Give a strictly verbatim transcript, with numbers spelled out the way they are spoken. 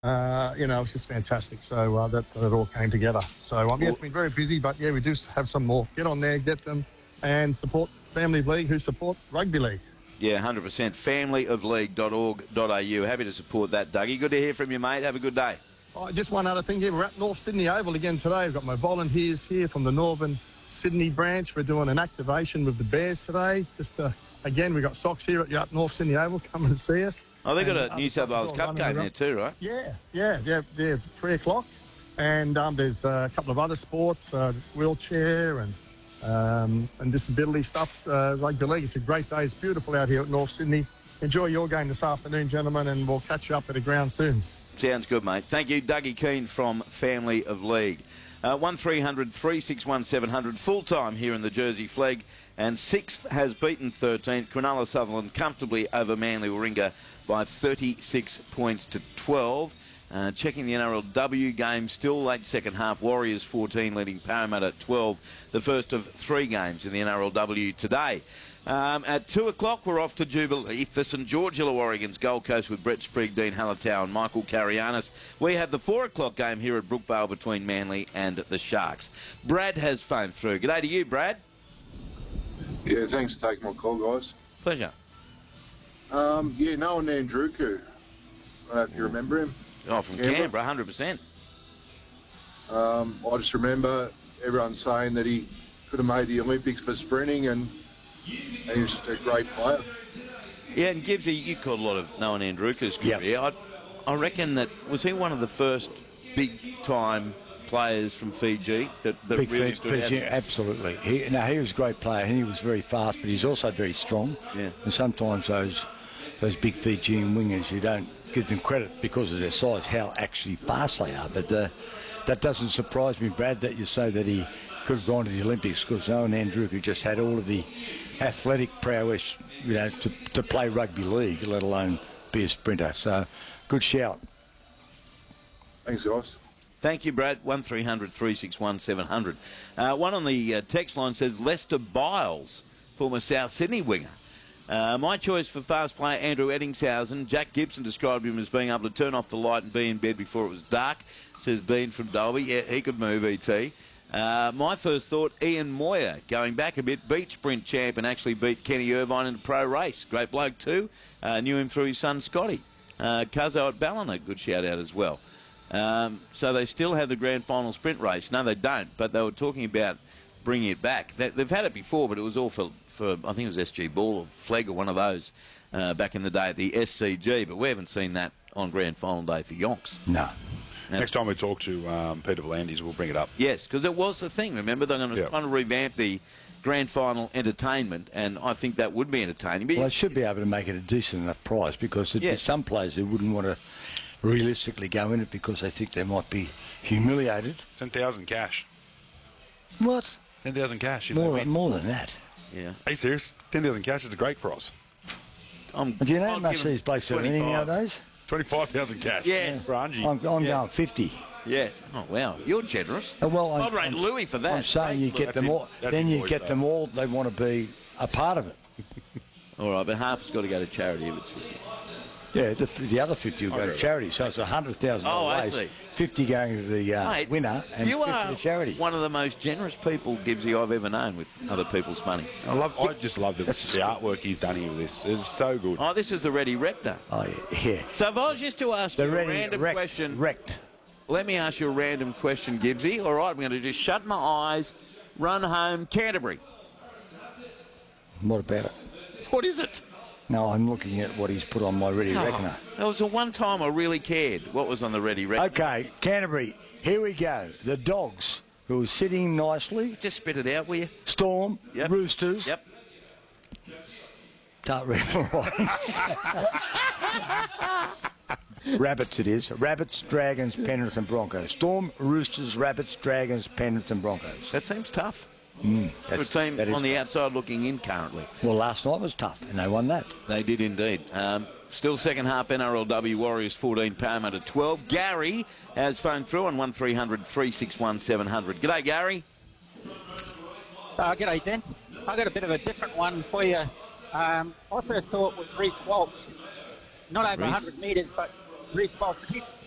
Uh, you know, it's just fantastic. So uh, that, that it all came together. So um, yeah, it's been very busy, but yeah, we do have some more. Get on there, get them, and support Family of League, who support Rugby League. Yeah, one hundred percent. family of league dot org dot a u. Happy to support that, Dougie. Good to hear from you, mate. Have a good day. Oh, just one other thing here. We're at North Sydney Oval again today. I've got my volunteers here from the Northern Sydney branch. We're doing an activation with the Bears today. Just uh, again, we've got socks here at the up North Sydney Oval. Come and see us. Oh, they've got and a New South Wales Cup game there too, right? Yeah, yeah, yeah, yeah. Three o'clock. And um, there's uh, a couple of other sports, uh, wheelchair and um, and disability stuff. Uh, rugby league. It's a great day. It's beautiful out here at North Sydney. Enjoy your game this afternoon, gentlemen, and we'll catch you up at the ground soon. Sounds good, mate. Thank you, Dougie Keane from Family of League. Uh, one three hundred three six one seven hundred full-time here in the Jersey Flag. And sixth has beaten thirteenth. Cronulla Sutherland comfortably over Manly Warringah by thirty-six points to twelve. Uh, checking the N R L W game, still late second half. Warriors fourteen leading Parramatta twelve. The first of three games in the N R L W today. Um, at two o'clock, we're off to Jubilee for St George Illawarra against Gold Coast with Brett Sprigg, Dean Hallertau and Michael Carianis. We have the four o'clock game here at Brookvale between Manly and the Sharks. Brad has phoned through. G'day to you, Brad. Yeah, thanks for taking my call, guys. Pleasure. Um, yeah, Noah Nandruku. I don't know if you remember him. Oh, from Canberra, Canberra one hundred percent. Um, I just remember everyone saying that he could have made the Olympics for sprinting, and, and he was just a great player. Yeah, and Gibbsy, you caught a lot of Noah Nandruku's career. Yep. I, I reckon that, was he one of the first big-time players from Fiji that, that Big really Fiji, stood out? absolutely. He, no, he was a great player, and he was very fast, but he's also very strong. Yeah. And sometimes those those big Fijian wingers, you don't give them credit because of their size, how actually fast they are. But uh, that doesn't surprise me, Brad, that you say that he could have gone to the Olympics, because Owen Andrew just had all of the athletic prowess, you know, to, to play rugby league, let alone be a sprinter. So, good shout. Thanks, guys. Thank you, Brad. one three hundred three six one seven hundred. Uh, one on the uh, text line says, Lester Biles, former South Sydney winger. Uh, my choice for fast player, Andrew Eddingshausen. Jack Gibson described him as being able to turn off the light and be in bed before it was dark, says Dean from Dolby. Yeah, he could move, E T. Uh, my first thought, Ian Moyer, going back a bit, beat sprint champ and actually beat Kenny Irvine in a pro race. Great bloke too. Uh, knew him through his son Scotty. Uh, Cuzzo at Ballina, good shout out as well. Um, so they still have the grand final sprint race. No, they don't, but they were talking about bringing it back. They, they've had it before, but it was all for, for I think it was S G Ball or Flegg or one of those uh, back in the day at the S C G, but we haven't seen that on grand final day for Yonks. No. Now, next time we talk to um, Peter V'landys, we'll bring it up. Yes, because it was the thing. Remember, they're going to yep. try to revamp the grand final entertainment, and I think that would be entertaining. But well, they should be able to make it a decent enough price, because there'd yes. be some players who wouldn't want to realistically go in it because they think they might be humiliated. ten thousand cash. What? ten thousand cash. More, than, more than that. Yeah. Are you serious? ten thousand cash is a great price. I'm, Do you know how I'll much give these blokes are earning nowadays? twenty-five thousand cash. Yes. For Angie. I'm, I'm Yeah. going fifty. Yes. Oh, wow. You're generous. Oh, well, I'd I'm- rate I'm- Louis for that. I'm saying you Thanks, get Louis. them in- all, that's then in you boys, get though. them all, they want to be a part of it. All right, but half's got to go to charity if it's fifty. Yeah, the, the other fifty will go to charity, so it's a hundred thousand Oh, I dollars. see. Fifty going to the uh, Mate, winner and you fifty are to charity. one of the most generous people, Gibbsy, I've ever known with other people's money. I love. I just love the, the artwork he's done here with this. It's so good. Oh, this is the Ready Rector. Oh yeah, yeah. So if I was just to ask The you ready a random wrecked, question, wrecked. let me ask you a random question, Gibbsy. All right, I'm going to just shut my eyes, run home, Canterbury. What about it? What is it? No, I'm looking at what he's put on my ready reckoner. That was the one time I really cared what was on the Ready Rector. Okay, Canterbury. Here we go. The Dogs, who are sitting nicely. Just spit it out, will you? Storm, Yep. Roosters. Yep. Can't read my writing. Rabbits it is. Rabbits, Dragons, Penrith and Broncos. Storm, Roosters, Rabbits, Dragons, Penrith and Broncos. That seems tough. Mm, For a that's- team that is on the tough. outside looking in currently. Well, last night was tough, and they won that. They did indeed. Um, still second half N R L W, Warriors fourteen, Parramatta twelve. Gary has phoned through on one three hundred three six one seven hundred. G'day, Gary. Uh, g'day, gents. I've got a bit of a different one for you. Um, I first thought with Reece Walsh, not over Reece? one hundred metres, but Reece Walsh, his